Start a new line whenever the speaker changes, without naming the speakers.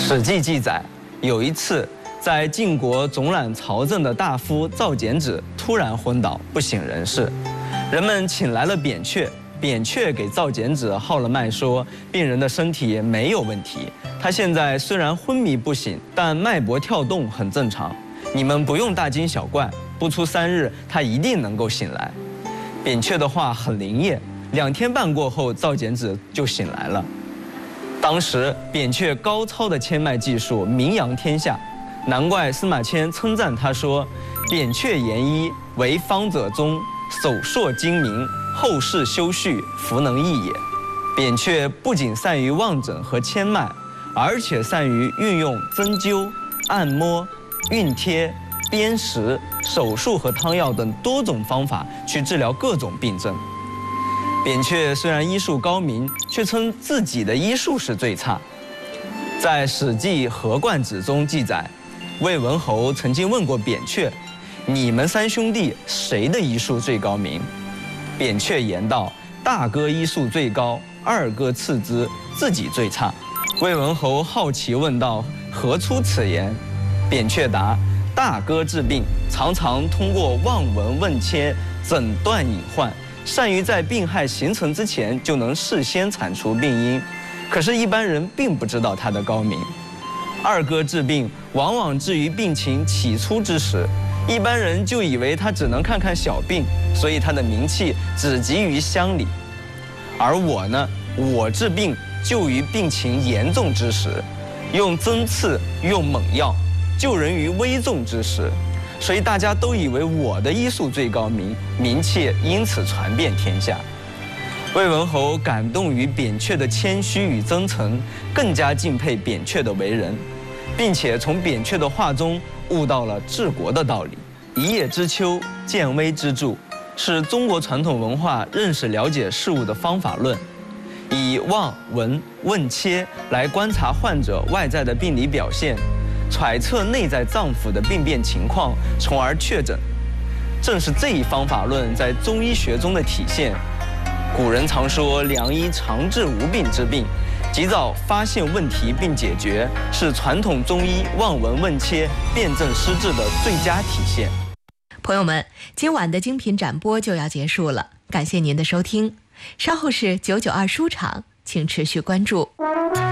史记记载，有一次在晋国总揽朝政的大夫赵简子突然昏倒不省人事，人们请来了扁鹊。扁鹊给赵简子号了脉，说病人的身体没有问题，他现在虽然昏迷不醒，但脉搏跳动很正常，你们不用大惊小怪，不出3日他一定能够醒来。扁鹊的话很灵验，2天半过后，赵简子就醒来了。当时扁鹊高超的牵脉技术名扬天下，难怪司马迁称赞他说：“扁鹊言医，为方者宗，手硕精明，后世修续，弗能易也。”扁鹊不仅善于望诊和牵脉，而且善于运用针灸、按摩、熨贴、砭石、手术和汤药等多种方法去治疗各种病症。扁鹊虽然医术高明，却称自己的医术是最差。在《史记·河冠子》中记载，魏文侯曾经问过扁鹊：“你们3兄弟谁的医术最高明？”扁鹊言道：“大哥医术最高，二哥次之，自己最差。”魏文侯好奇问道：“何出此言？”扁鹊答：“大哥治病常常通过望闻问切诊断隐患，善于在病害形成之前就能事先铲除病因，可是一般人并不知道他的高明。二哥治病往往至于病情起初之时，一般人就以为他只能看看小病，所以他的名气只及于乡里。而我呢，我治病就于病情严重之时，用针刺，用猛药，救人于危重之时，所以大家都以为我的医术最高明，名气因此传遍天下。”魏文侯感动于扁鹊的谦虚与真诚，更加敬佩扁鹊的为人，并且从扁鹊的话中悟到了治国的道理。一叶知秋，见微知著，是中国传统文化认识了解事物的方法论，以望闻问切来观察患者外在的病理表现，揣测内在脏腑的病变情况，从而确诊。正是这一方法论在中医学中的体现。古人常说良医常治无病之病，及早发现问题并解决，是传统中医望闻问切、辨证施治的最佳体现。
朋友们，今晚的精品展播就要结束了，感谢您的收听。稍后是992书场，请持续关注。